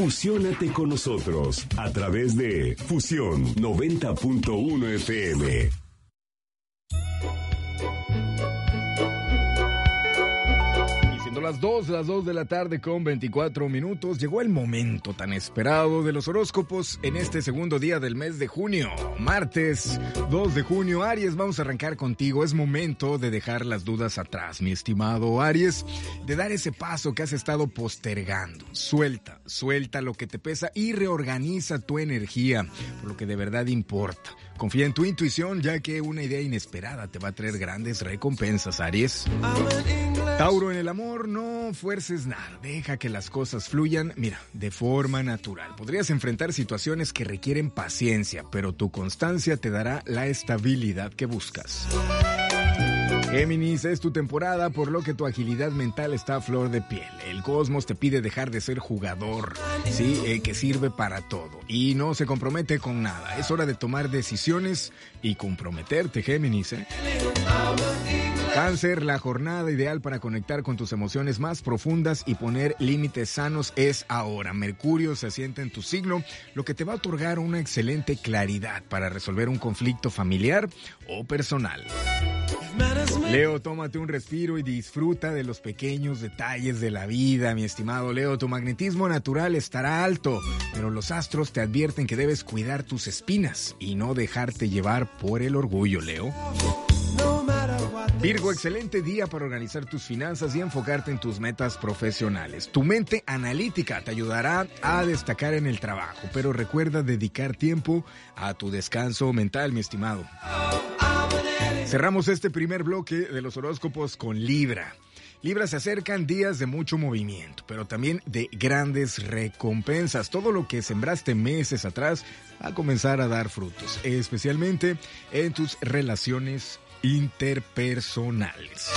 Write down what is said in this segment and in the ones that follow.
Fusiónate con nosotros a través de Fusión 90.1 FM. Las 2 de la tarde con 24 minutos. Llegó el momento tan esperado de los horóscopos en este segundo día del mes de junio. Martes 2 de junio. Aries, vamos a arrancar contigo. Es momento de dejar las dudas atrás, mi estimado Aries. De dar ese paso que has estado postergando. Suelta lo que te pesa y reorganiza tu energía por lo que de verdad importa. Confía en tu intuición, ya que una idea inesperada te va a traer grandes recompensas, Aries. Tauro, en el amor, no fuerces nada. Deja que las cosas fluyan, de forma natural. Podrías enfrentar situaciones que requieren paciencia, pero tu constancia te dará la estabilidad que buscas. Géminis, es tu temporada, por lo que tu agilidad mental está a flor de piel. El cosmos te pide dejar de ser jugador, que sirve para todo y no se compromete con nada. Es hora de tomar decisiones y comprometerte, Géminis. Cáncer, la jornada ideal para conectar con tus emociones más profundas y poner límites sanos es ahora. Mercurio se asienta en tu signo, lo que te va a otorgar una excelente claridad para resolver un conflicto familiar o personal. Leo, tómate un respiro y disfruta de los pequeños detalles de la vida, mi estimado Leo. Tu magnetismo natural estará alto, pero los astros te advierten que debes cuidar tus espinas y no dejarte llevar por el orgullo, Leo. Virgo, excelente día para organizar tus finanzas y enfocarte en tus metas profesionales. Tu mente analítica te ayudará a destacar en el trabajo, pero recuerda dedicar tiempo a tu descanso mental, mi estimado. Cerramos este primer bloque de los horóscopos con Libra. Libra, se acercan días de mucho movimiento, pero también de grandes recompensas. Todo lo que sembraste meses atrás va a comenzar a dar frutos, especialmente en tus relaciones interpersonales.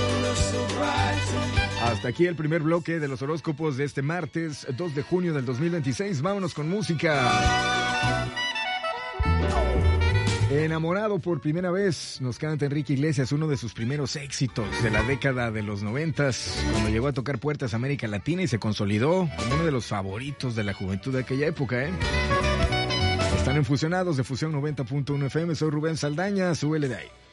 Hasta aquí el primer bloque de los horóscopos de este martes 2 de junio del 2026. Vámonos con música. Enamorado por primera vez, nos canta Enrique Iglesias, uno de sus primeros éxitos de la década de los 90s, cuando llegó a tocar puertas a América Latina y se consolidó como uno de los favoritos de la juventud de aquella época, Están en Fusionados de Fusión 90.1 FM, soy Rubén Saldaña, súbele de ahí.